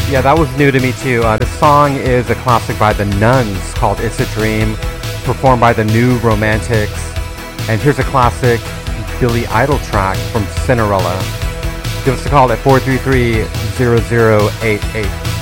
Yeah, that was new to me too. The song is a classic by the Nuns called It's a Dream, performed by the New Romantics. And here's a classic Billy Idol track from Cinderella. Give us a call at 433-0088.